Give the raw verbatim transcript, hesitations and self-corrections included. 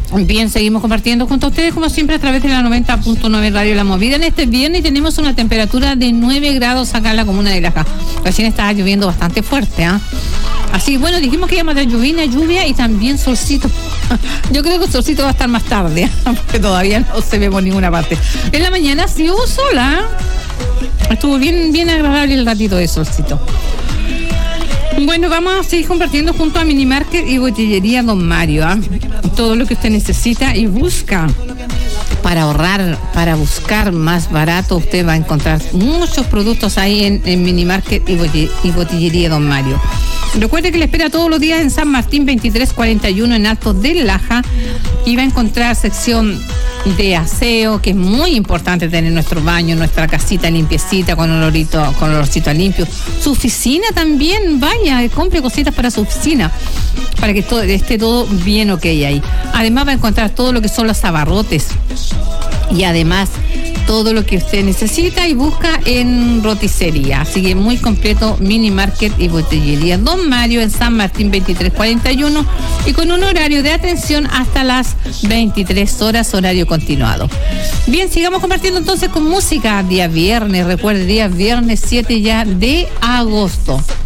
Bien, seguimos compartiendo junto a ustedes como siempre a través de la noventa punto nueve Radio La Movida. En este viernes tenemos una temperatura de nueve grados acá en la comuna de Laja. Recién estaba lloviendo bastante fuerte, ¿ah? ¿eh? Así, bueno, dijimos que íbamos a tener lluvia, lluvia y también solcito. Yo creo que el solcito va a estar más tarde, ¿eh? Porque todavía no se ve por ninguna parte. En la mañana sí hubo sola, ¿eh? Estuvo bien, bien agradable el ratito de solcito. Bueno, vamos a seguir compartiendo junto a Minimarket y Botillería Don Mario, ¿eh? Todo lo que usted necesita y busca para ahorrar, para buscar más barato. Usted va a encontrar muchos productos ahí en, en Minimarket y, y Botillería Don Mario. Recuerde que le espera todos los días en San Martín veintitrés cuarenta y uno en Alto del Laja, y va a encontrar sección de aseo, que es muy importante tener nuestro baño, nuestra casita limpiecita con olorito, con olorcito a limpio. Su oficina también, vaya, compre cositas para su oficina, para que todo, esté todo bien ok ahí. Además va a encontrar todo lo que son los abarrotes y además todo lo que usted necesita y busca en roticería. Así que muy completo Mini Market y Botillería Don Mario en San Martín veintitrés cuarenta y uno, y con un horario de atención hasta las veintitrés horas, horario continuado. Bien, sigamos compartiendo entonces con música. Día viernes, recuerde, día viernes siete ya de agosto.